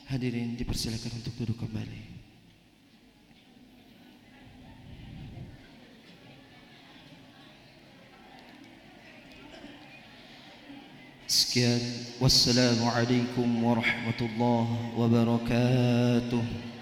Hadirin dipersilakan untuk duduk kembali. Sekian, wassalamualaikum warahmatullahi wabarakatuh.